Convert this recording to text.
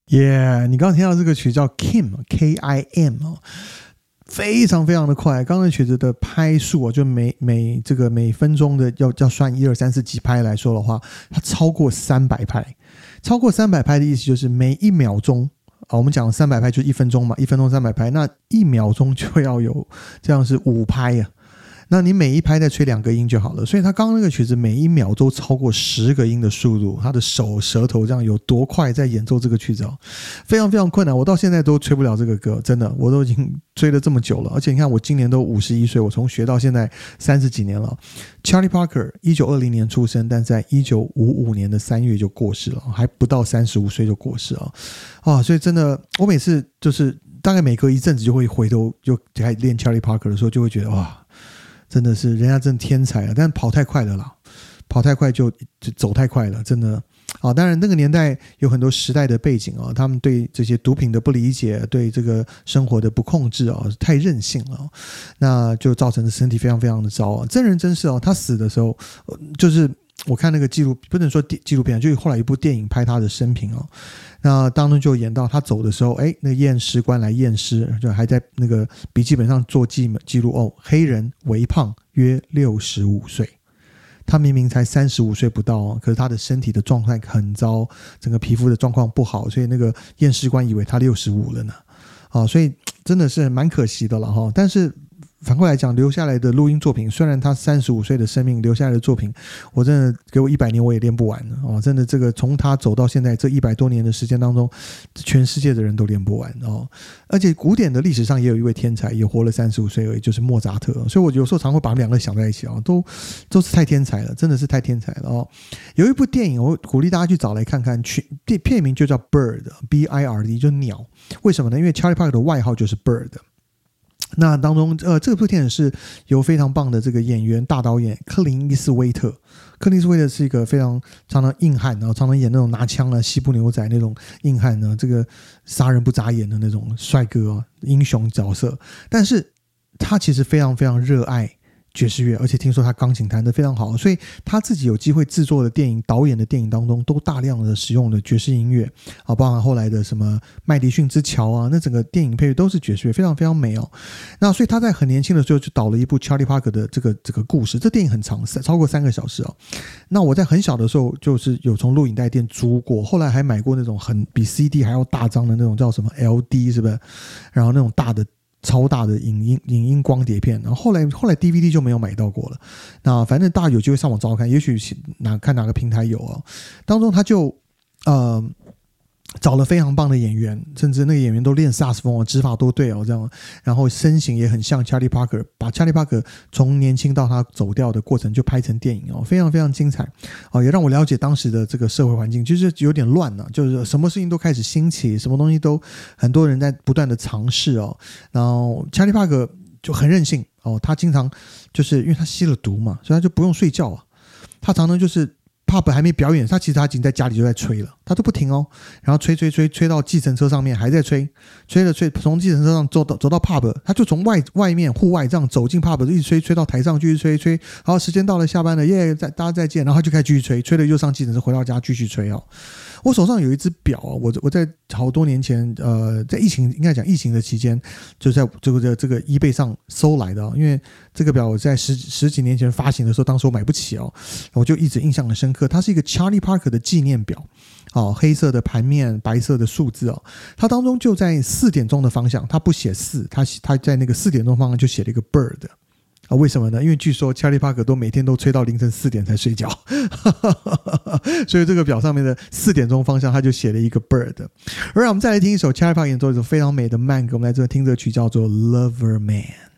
耶、你刚刚听到这个曲叫 Kim K-I-M 非常非常的快。刚才曲子的拍数就每分钟的要算1、2、3、4几拍来说的话，它超过300拍。超过300拍的意思就是每1秒钟我们讲300拍就是1分钟嘛，1分钟300拍，那1秒钟就要有这样是5拍啊。那你每一拍再吹2个音就好了，所以他刚刚那个曲子每1秒都超过10个音的速度，他的舌头这样有多快在演奏这个曲子非常非常困难。我到现在都吹不了这个歌，真的，我都已经追了这么久了，而且你看我今年都51岁，我从学到现在30几年了。Charlie Parker 1920年出生，但在1955年的3月就过世了，还不到35岁就过世了所以真的，我每次就是大概每隔一阵子就会回头就开始练 Charlie Parker 的时候，就会觉得哇，真的是人家真的天才了，但跑太快了啦，跑太快就走太快了，真的当然那个年代有很多时代的背景他们对这些毒品的不理解，对这个生活的不控制太任性了那就造成的身体非常非常的糟真人真事他死的时候就是我看那个不能说纪录片，就后来一部电影拍他的生平那当中就演到他走的时候那个验尸官来验尸，就还在那个笔记本上做记录黑人微胖约65岁，他明明才35岁不到可是他的身体的状态很糟，整个皮肤的状况不好，所以那个验尸官以为他65了呢所以真的是蛮可惜的了但是反过来讲，留下来的录音作品，虽然他35岁的生命留下来的作品，我真的给我100年我也练不完真的这个从他走到现在这100多年的时间当中，全世界的人都练不完而且古典的历史上也有一位天才，也活了35岁而已，就是莫扎特。所以我有时候常会把他们两个想在一起都是太天才了，真的是太天才了有一部电影我鼓励大家去找来看看，片名就叫 Bird B-I-R-D 就鸟。为什么呢？因为 Charlie Parker 的外号就是 Bird。那当中这部电影是由非常棒的这个演员大导演克林伊斯威特是一个非常常常硬汉常常演那种拿枪西部牛仔那种硬汉呢，这个杀人不眨眼的那种帅哥英雄角色，但是他其实非常非常热爱爵士乐，而且听说他钢琴弹得非常好，所以他自己有机会制作的电影导演的电影当中都大量的使用了爵士音乐包含后来的什么麦迪逊之桥那整个电影配乐都是爵士乐，非常非常美那所以他在很年轻的时候就导了一部 Charlie Parker 的这个故事，这电影很长，超过3个小时那我在很小的时候就是有从录影带店租过，后来还买过那种很比 CD 还要大张的那种叫什么 LD 是不是，然后那种超大的影音光碟片，然后后来 DVD 就没有买到过了。那反正大家有机会上网找看，也许看哪个平台有当中他就找了非常棒的演员，甚至那个演员都练萨克斯风指法都对这样，然后身形也很像 Charlie Parker， 把 Charlie Parker 从年轻到他走掉的过程就拍成电影非常非常精彩也让我了解当时的这个社会环境，就是有点乱就是什么事情都开始兴起，什么东西都很多人在不断的尝试然后 Charlie Parker 就很任性他经常就是因为他吸了毒嘛，所以他就不用睡觉他常常就是pub 还没表演，他其实已经在家里就在吹了，他都不停然后吹到计程车上面还在吹了从计程车上走到 pub， 他就从外面户外这样走进 pub， 一直吹到台上继续吹，好时间到了下班了耶，大家再见，然后他就开始继续吹了又上计程车回到家继续吹我手上有一只表我在好多年前在应该讲疫情的期间就在这个 eBay 上搜来的因为这个表我在十几年前发行的时候当时我买不起我就一直印象很深刻，它是一个 Charlie Parker 的纪念表黑色的盘面白色的数字它当中就在4点钟的方向，它不写4，它在那个4点钟方向就写了一个 bird为什么呢？因为据说 Charlie Parker 都每天都吹到凌晨4点才睡觉所以这个表上面的4点钟方向他就写了一个 bird。 而我们再来听一首 Charlie Parker 演奏一首非常美的慢歌，我们来这听这曲叫做 Lover Man。